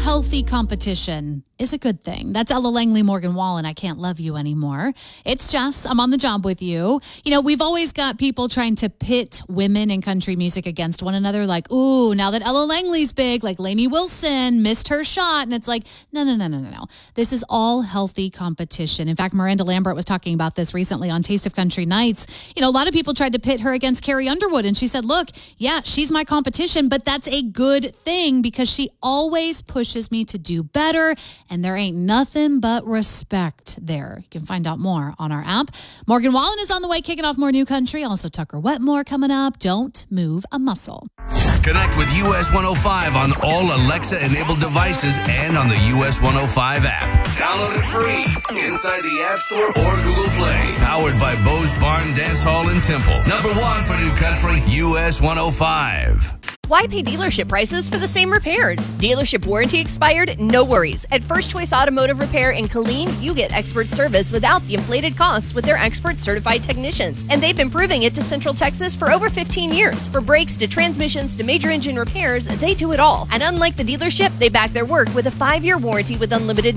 healthy competition is a good thing. That's Ella Langley, Morgan Wallen. I Can't Love You Anymore. It's Jess. I'm on the job with you. You know, we've always got people trying to pit women in country music against one another. Like, ooh, now that Ella Langley's big, like Lainey Wilson missed her shot. And it's like, no. This is all healthy competition. In fact, Miranda Lambert was talking about this recently on Taste of Country Nights. You know, a lot of people tried to pit her against Carrie Underwood. And she said, look, yeah, she's my competition, but that's a good thing because she always pushes me to do better. And there ain't nothing but respect there. You can find out more on our app. Morgan Wallen is on the way, kicking off more new country. Also, Tucker Wetmore coming up. Don't move a muscle. Connect with US 105 on all Alexa-enabled devices and on the US 105 app. Download it free inside the App Store or Google Play. Powered by Bo's Barn Dance Hall in Temple. Number one for new country, US 105. Why pay dealership prices for the same repairs? Dealership warranty expired? No worries. At First Choice Automotive Repair in Killeen, you get expert service without the inflated costs with their expert certified technicians. And they've been proving it to Central Texas for over 15 years. For brakes to transmissions to major engine repairs, they do it all. And unlike the dealership, they back their work with a 5-year warranty with unlimited